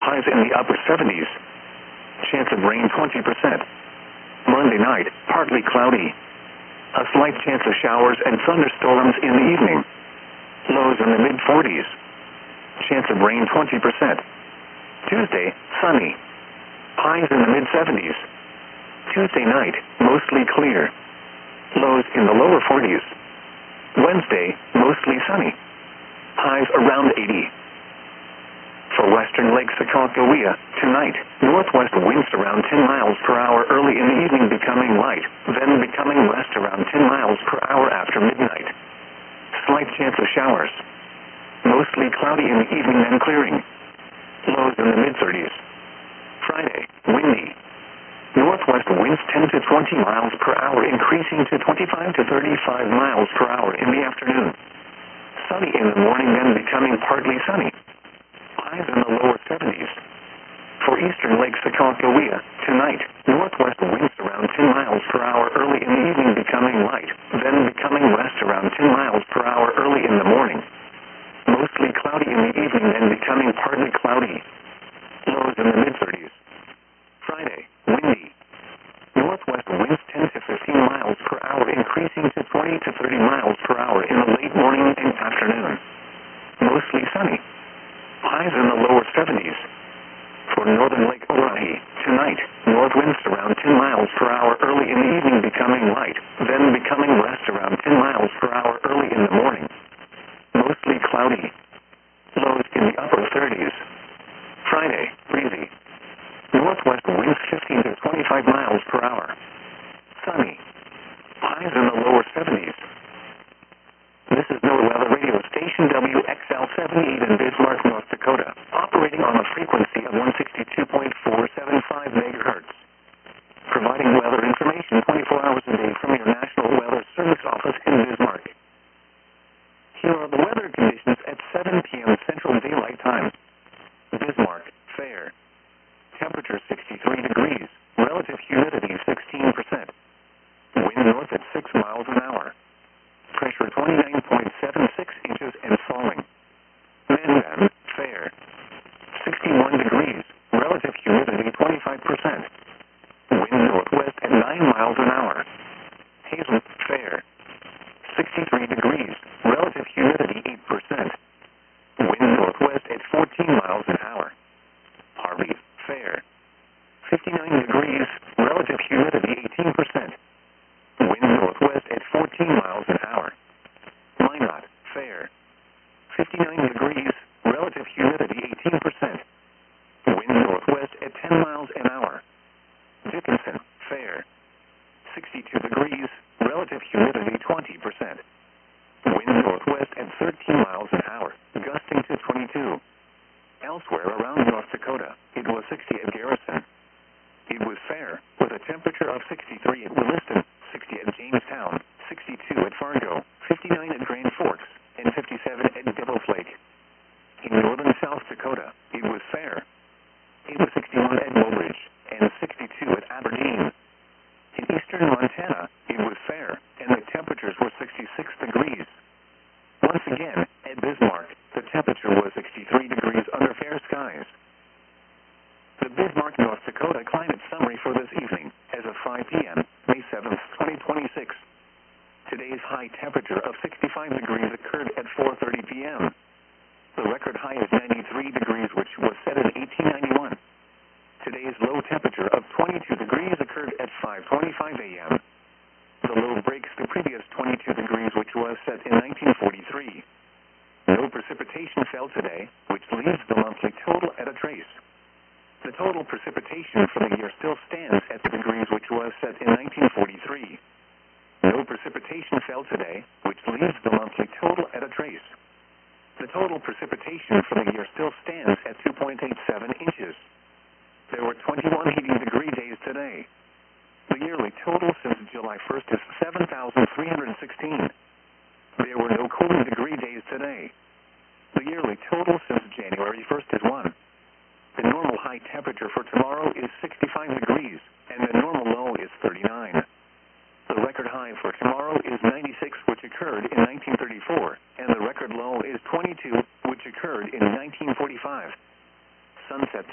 highs in the upper 70s. Chance of rain 20%. Monday night, partly cloudy. A slight chance of showers and thunderstorms in the evening. Lows in the mid-40s. Chance of rain 20%. Tuesday, sunny. Highs in the mid-70s. Tuesday night, mostly clear. Lows in the lower 40s. Wednesday, mostly sunny. Highs around 80. For western Lake Sakakawea, tonight, northwest winds around 10 miles per hour early in the evening, becoming light, then becoming west around 10 miles per hour after midnight. Slight chance of showers. Mostly cloudy in the evening, then clearing. Lows in the mid-30s. Friday, windy. Northwest winds 10 to 20 miles per hour, increasing to 25 to 35 miles per hour in the afternoon. Sunny in the morning, then becoming partly sunny. Highs in the lower 70s. For eastern Lake Sakakawea, tonight, northwest winds around 10 miles per hour early in the evening, becoming light, then becoming west around 10 miles per hour early in the morning. Mostly cloudy in the evening, then becoming partly cloudy. Lows in the mid-30s. Friday, windy. Northwest winds 10 to 15 miles per hour, increasing to 20 to 30 miles per hour in the late morning and afternoon. Mostly sunny. Highs in the lower 70s. For northern Lake Oahe, tonight, north winds around 10 miles per hour early in the evening, becoming light, then becoming west around 10 miles per hour early in the morning. Mostly cloudy. Lows in the upper 30s. Friday, breezy. Northwest winds 15 to 25 miles per hour. Sunny. Highs in the lower 70s. This is NOAA Weather Radio Station WXL-78 in Bismarck, North Dakota, operating on a frequency of 162.475 megahertz. Providing weather information 24 hours a day from your National Weather Service office in Bismarck. Here are the weather conditions at 7 p.m. Central Daylight Time. Bismarck, fair. Temperature 63 degrees. Relative humidity 16%. Wind north at 6 miles an hour. Pressure 29.76 inches and falling. Mandan, fair. 61 degrees. Relative humidity 25%. Wind northwest at 9 miles an hour. Hazen, fair. 63 degrees. Relative humidity 8%. Wind northwest at 14 miles an hour. Harvey, fair. 59 degrees. Relative humidity 18%. Wind northwest at 14 miles an hour. Minot, fair. 59 degrees. Relative humidity 18%. Wind northwest at 10 miles an hour. Dickinson, fair. 62 degrees. Relative humidity 20%. Wind northwest at 13 miles an hour, gusting to 22. Elsewhere around North Dakota, it was 60 at Garrison. It was fair, with a temperature of 63 at Williston, 60 at Jamestown, 62 at Fargo, 59 at Grand Forks, and 57 at Devil's Lake. In northern South Dakota, it was fair. It was 61 at Mobridge, and 62 at Aberdeen. In eastern Montana, it was fair, and the temperatures were 66 degrees. Once again, at Bismarck, the temperature was 63 degrees under fair skies. The Bismarck, North Dakota climate summary for this evening, as of 5 p.m., May 7th, 2026. Today's high temperature of 65 degrees occurred at 4:30 p.m. The record high is 93 degrees, which was set in 1891. Today's low temperature of 22 degrees occurred at 5:25 a.m. The low breaks the previous 22 degrees, which was set in 1943. No precipitation fell today, which leaves the monthly total at a trace. The total precipitation for the year still stands at the degrees, which was set in 1943. No precipitation fell today, which leaves the monthly total at a trace. The total precipitation for the year still stands at 2.87 inches. There were 21 heating degree days today. The yearly total since July 1st is 7,316. There were no cooling degree days today. The yearly total since January 1st is 1. The normal high temperature for tomorrow is 65 degrees, and the normal low is 39. The record high for tomorrow is 96, which occurred in 1934, and the record low is 22, which occurred in 1945. Sunset